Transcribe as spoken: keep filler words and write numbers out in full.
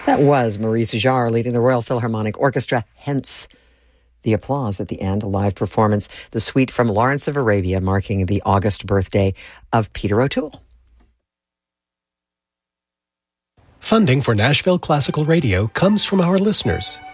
That was Maurice Jarre leading the Royal Philharmonic Orchestra, hence the applause at the end, a live performance, the suite from Lawrence of Arabia, marking the August birthday of Peter O'Toole. Funding for Nashville Classical Radio comes from our listeners